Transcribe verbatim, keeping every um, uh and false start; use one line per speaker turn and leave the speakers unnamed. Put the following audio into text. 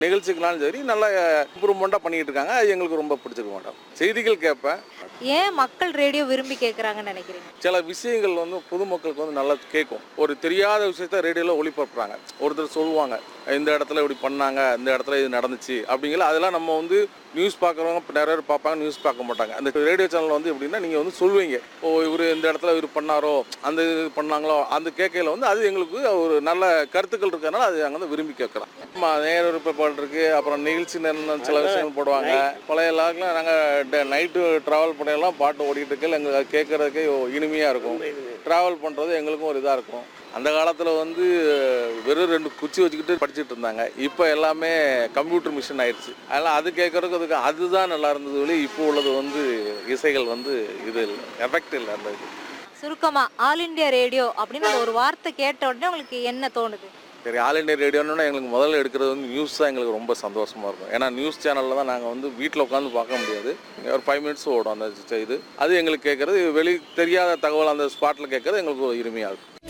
நிகழ்ச்சிக்குனாலும் சரி நல்லா இம்ப்ரூவ்மெண்ட்டாக பண்ணிகிட்டு இருக்காங்க. அது எங்களுக்கு ரொம்ப பிடிச்சிருக்க மாட்டோம். செய்திகள் கேட்பேன்.
ஏன் மக்கள் ரேடியோ விரும்பி கேட்குறாங்கன்னு நினைக்கிறீங்க?
சில விஷயங்கள் வந்து பொதுமக்களுக்கு வந்து நல்லா கேட்கும். ஒரு தெரியாத விஷயத்த ரேடியோவில் ஒளிபரப்புறாங்க. ஒருத்தர் சொல்லுவாங்க, இந்த இடத்துல இப்படி பண்ணாங்க, இந்த இடத்துல இது நடந்துச்சு அப்படிங்கிற அதெல்லாம் நம்ம வந்து நியூஸ் பார்க்குறவங்க இப்போ நிறைய பேர் பார்ப்பாங்க, நியூஸ் பார்க்க மாட்டாங்க. அந்த ரேடியோ சேனல் வந்து எப்படின்னா நீங்கள் வந்து சொல்லுவீங்க, ஓ இவர் இந்த இடத்துல இவர் பண்ணாரோ, அந்த இது பண்ணாங்களோ, அந்த கேட்கையில் வந்து அது எங்களுக்கு ஒரு நல்ல கருத்துக்கள் இருக்கிறதுனால அது நாங்கள் வந்து விரும்பி கேட்குறோம். ஆமாம், நேர விருப்பப்பாடு இருக்குது. அப்புறம் நிகழ்ச்சி நேரம் சில விஷயங்கள் போடுவாங்க. பழைய எல்லாருக்குலாம் நாங்கள் நைட்டு ட்ராவல் பண்ணியெல்லாம் பாட்டு ஓடிட்டு இருக்கையில் எங்களுக்கு கேட்குறதுக்கே இனிமையாக இருக்கும். ட்ராவல் பண்ணுறது எங்களுக்கும் ஒரு இதாக இருக்கும். அந்த காலத்தில் வந்து வெறும் ரெண்டு குச்சி வச்சுக்கிட்டு படிச்சுட்டு இருந்தாங்க. இப்போ எல்லாமே கம்ப்யூட்டர் மிஷின் ஆயிடுச்சு. அதனால் அது கேட்குறதுக்கு அதுக்கு அதுதான் நல்லா இருந்தது ஒழி. இப்போ உள்ளது வந்து இசைகள் வந்து இது இல்லை, எஃபெக்ட் இல்லை. அந்த இது
சுருக்கமா ஆல் இண்டியா ரேடியோ அப்படின்னு அந்த ஒரு வார்த்தை கேட்ட உடனே உங்களுக்கு என்ன தோணுது?
சரி, ஆல் இண்டியா ரேடியோன்னா எங்களுக்கு முதல்ல எடுக்கிறது வந்து நியூஸ் தான் எங்களுக்கு ரொம்ப சந்தோஷமாக இருக்கும். ஏன்னா நியூஸ் சேனலில் தான் நாங்கள் வந்து வீட்டில் உட்காந்து பார்க்க முடியாது. ஒரு ஃபைவ் மினிட்ஸ் ஓடும் அந்த இது. அது எங்களுக்கு கேட்குறது வெளி தெரியாத தகவல் அந்த ஸ்பாட்டில் கேட்குறது எங்களுக்கு ஒரு இனிமையாக இருக்கும்.